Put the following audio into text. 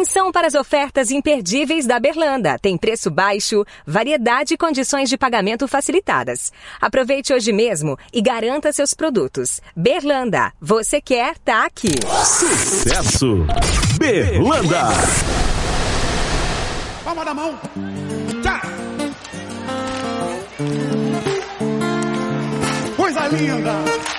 Atenção para as ofertas imperdíveis da Berlanda. Tem preço baixo, variedade e condições de pagamento facilitadas. Aproveite hoje mesmo e garanta seus produtos. Berlanda, você quer, tá aqui. Sucesso! Berlanda! Palma da mão. Tchau. Coisa linda.